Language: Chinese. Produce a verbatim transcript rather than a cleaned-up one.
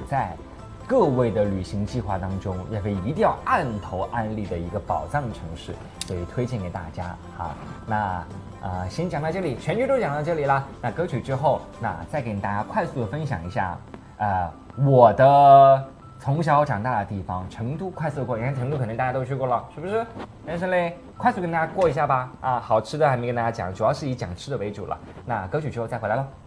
在各位的旅行计划当中，岳飞一定要按头安利的一个宝藏城市，所以推荐给大家啊。那呃，先讲到这里，全剧都讲到这里了。那歌曲之后，那再给大家快速的分享一下，呃，我的从小长大的地方，成都快速过。你看成都可能大家都去过了，是不是？但是嘞，快速跟大家过一下吧。啊，好吃的还没跟大家讲，主要是以讲吃的为主了。那歌曲之后再回来喽。